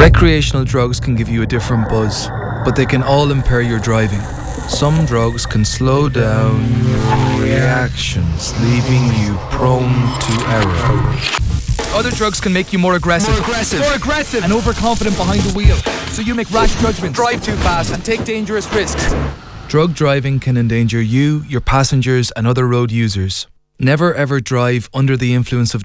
Recreational drugs can give you a different buzz, but they can all impair your driving. Some drugs can slow down your reactions, leaving you prone to error. Other drugs can make you more aggressive, and overconfident behind the wheel, so you make rash judgments, drive too fast and take dangerous risks. Drug driving can endanger you, your passengers and other road users. Never ever drive under the influence of